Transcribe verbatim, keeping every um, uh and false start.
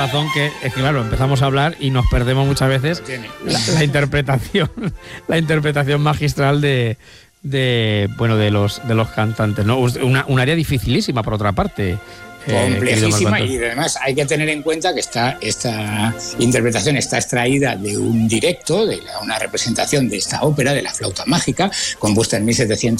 razón, que es que claro, empezamos a hablar y nos perdemos muchas veces la, la interpretación, la interpretación magistral de, de bueno de los de los cantantes, ¿no? Una, un área dificilísima por otra parte. Complejísima, eh, y además hay que tener en cuenta que esta, esta interpretación está extraída de un directo, de la, una representación de esta ópera, de La flauta mágica, compuesta en mil setecientos